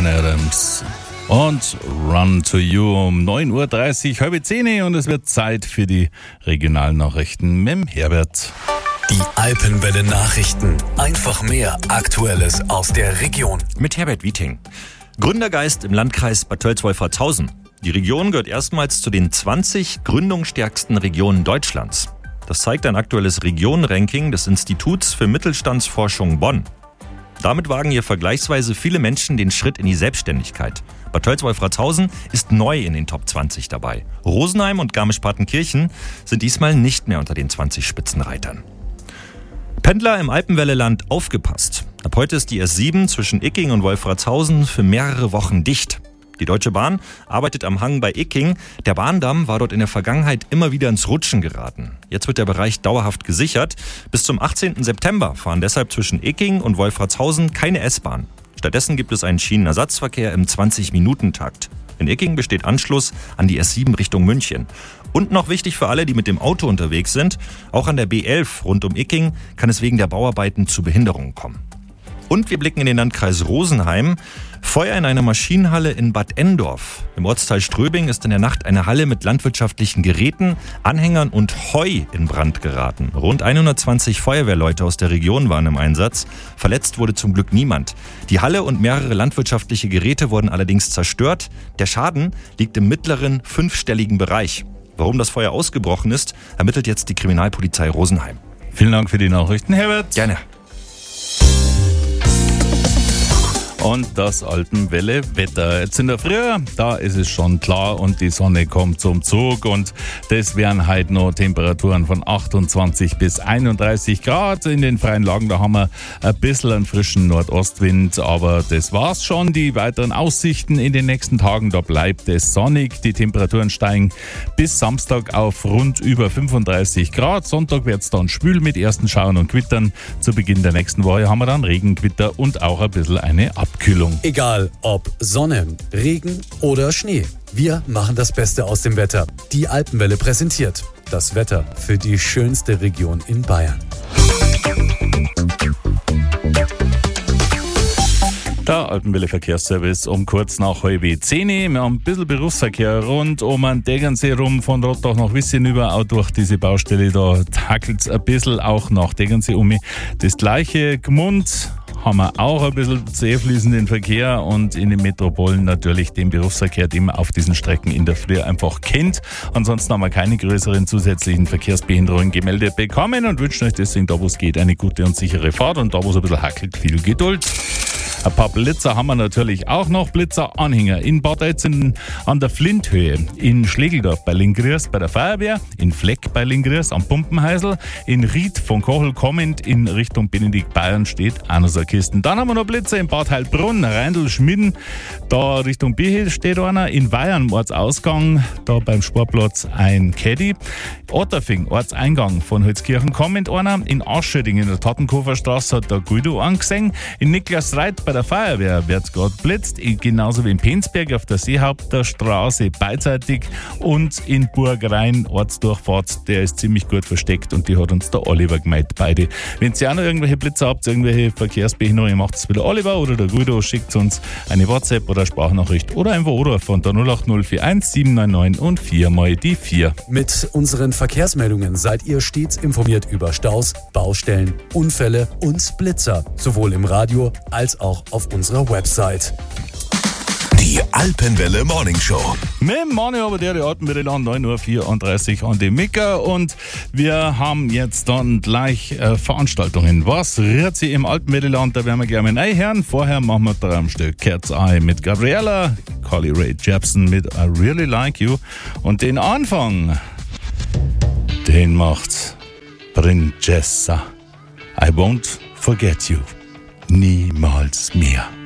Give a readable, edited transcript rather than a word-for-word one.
Bryan Adams und Run to You um 9.30 Uhr, halb 10 Uhr, und es wird Zeit für die Regionalnachrichten mit dem Herbert. Die Alpenwelle Nachrichten. Einfach mehr Aktuelles aus der Region. Mit Herbert Wieting. Gründergeist im Landkreis Bad Tölz-Wolfratshausen. Die Region gehört erstmals zu den 20 gründungsstärksten Regionen Deutschlands. Das zeigt ein aktuelles Regionenranking des Instituts für Mittelstandsforschung Bonn. Damit wagen hier vergleichsweise viele Menschen den Schritt in die Selbstständigkeit. Bad Tölz-Wolfratshausen ist neu in den Top 20 dabei. Rosenheim und Garmisch-Partenkirchen sind diesmal nicht mehr unter den 20 Spitzenreitern. Pendler im Alpenwelleland, aufgepasst. Ab heute ist die S7 zwischen Icking und Wolfratshausen für mehrere Wochen dicht. Die Deutsche Bahn arbeitet am Hang bei Icking. Der Bahndamm war dort in der Vergangenheit immer wieder ins Rutschen geraten. Jetzt wird der Bereich dauerhaft gesichert. Bis zum 18. September fahren deshalb zwischen Icking und Wolfratshausen keine S-Bahn. Stattdessen gibt es einen Schienenersatzverkehr im 20-Minuten-Takt. In Icking besteht Anschluss an die S7 Richtung München. Und noch wichtig für alle, die mit dem Auto unterwegs sind, auch an der B11 rund um Icking kann es wegen der Bauarbeiten zu Behinderungen kommen. Und wir blicken in den Landkreis Rosenheim. Feuer in einer Maschinenhalle in Bad Endorf. Im Ortsteil Ströbing ist in der Nacht eine Halle mit landwirtschaftlichen Geräten, Anhängern und Heu in Brand geraten. Rund 120 Feuerwehrleute aus der Region waren im Einsatz. Verletzt wurde zum Glück niemand. Die Halle und mehrere landwirtschaftliche Geräte wurden allerdings zerstört. Der Schaden liegt im mittleren 5-stelligen Bereich. Warum das Feuer ausgebrochen ist, ermittelt jetzt die Kriminalpolizei Rosenheim. Vielen Dank für die Nachrichten, Herbert. Gerne. Und das Alpenwelle-Wetter. Jetzt in der Früh, da ist es schon klar und die Sonne kommt zum Zug, und das wären heute noch Temperaturen von 28 bis 31 Grad. In den freien Lagen, da haben wir ein bisschen einen frischen Nordostwind, aber das war's schon. Die weiteren Aussichten in den nächsten Tagen, da bleibt es sonnig. Die Temperaturen steigen bis Samstag auf rund über 35 Grad. Sonntag wird's dann schwül mit ersten Schauern und Gewittern. Zu Beginn der nächsten Woche haben wir dann Regen, Gewitter und auch ein bisschen eine Abkühlung. Egal ob Sonne, Regen oder Schnee. Wir machen das Beste aus dem Wetter. Die Alpenwelle präsentiert das Wetter für die schönste Region in Bayern. Der Alpenwelle Verkehrsservice um kurz nach halb 10 Uhr. Wir haben ein bisschen Berufsverkehr rund um den Tegernsee rum, von Rottach nach Wissin über, auch durch diese Baustelle. Da hackelt es ein bisschen auch nach Tegernsee um. Das gleiche Gmund haben wir auch ein bisschen sehr fließenden Verkehr, und in den Metropolen natürlich den Berufsverkehr, den man auf diesen Strecken in der Früh einfach kennt. Ansonsten haben wir keine größeren zusätzlichen Verkehrsbehinderungen gemeldet bekommen und wünschen euch deswegen, da wo es geht, eine gute und sichere Fahrt, und da wo es ein bisschen hackelt, viel Geduld. Ein paar Blitzer haben wir natürlich auch noch. Blitzeranhänger in Bad Eitzen an der Flinthöhe, in Schlegeldorf bei Lingrürs bei der Feuerwehr, in Fleck bei Lingrürs am Pumpenheisel, in Ried von Kochel kommend in Richtung Benedikt Bayern steht auch noch so eine Kiste. Dann haben wir noch Blitzer in Bad Heilbrunn, Reindl, Schmiden, da Richtung Bihel steht einer, in Weihern Ortsausgang, da beim Sportplatz ein Caddy, Otterfing Ortseingang von Holzkirchen kommend einer, in Aschöding in der Tattenkoferstraße hat der Guido angesehen, in Niklas Reit bei der Feuerwehr wird gerade blitzt, genauso wie in Penzberg auf der Seehaupterstraße beidseitig, und in Burgrhein Ortsdurchfahrt, der ist ziemlich gut versteckt, und die hat uns der Oliver gemeint, beide. Wenn ihr auch noch irgendwelche Blitzer habt, irgendwelche Verkehrsbehinderungen, macht es wieder Oliver oder der Guido, schickt uns eine WhatsApp oder Sprachnachricht oder einfach anrufen unter 08041 799 und 4 mal die 4. Mit unseren Verkehrsmeldungen seid ihr stets informiert über Staus, Baustellen, Unfälle und Blitzer, sowohl im Radio als auch auf unserer Website. Die Alpenwelle Morning Show. Mit dem Mani aber der Alpenwelle an 9.34 Uhr an dem Micker, und wir haben jetzt dann gleich Veranstaltungen. Was rührt sie im Alpenwelleland? Da werden wir gerne mal reinhören. Vorher machen wir drei Stück Cat's Eye mit Gabriella, Carly Rae Jepsen mit I Really Like You, und den Anfang, den macht Princessa. I Won't Forget You. Niemals mehr.